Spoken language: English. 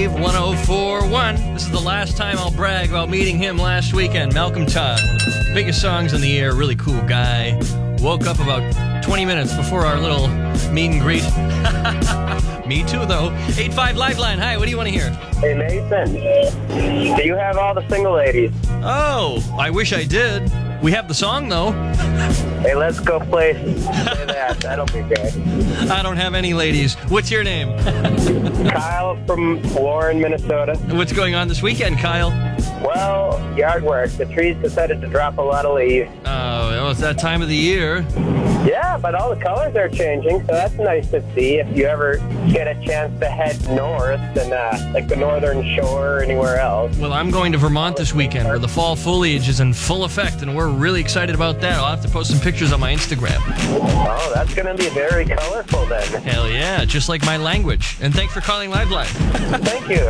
Wave 104.1. This is the last time I'll brag about meeting him last weekend. Malcolm Todd, one of the biggest songs in the air, really cool guy. Woke up about 20 minutes before our little meet and greet. Me too, though. 85 Lifeline. Hi, what do you want to hear? Hey, Nathan. Do you have all the single ladies? Oh, I wish I did. We have the song, though. Hey, let's go play that. That'll be good. I don't have any ladies. What's your name? Kyle from Warren, Minnesota. What's going on this weekend, Kyle? Well, yard work. The trees decided to drop a lot of leaves. Oh, it's that time of the year. Yeah, but all the colors are changing, so that's nice to see. If you ever get a chance to head north and like the northern shore or anywhere else. Well, I'm going to Vermont this weekend where the fall foliage is in full effect, and we're really excited about that. I'll have to post some pictures on my Instagram. Oh, that's going to be very colorful then. Hell yeah, just like my language. And thanks for calling Lifeline. Thank you.